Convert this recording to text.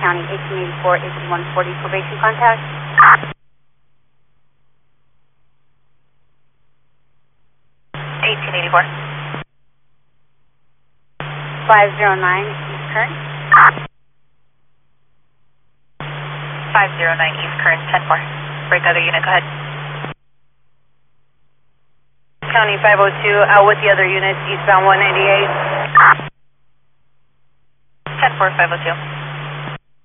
County, 1884, 8140, probation contact. 1884. 509 East Current. 509 East Current, 10-4. Break other unit, go ahead. County 502, out with the other units, eastbound 198. 10-4, 502.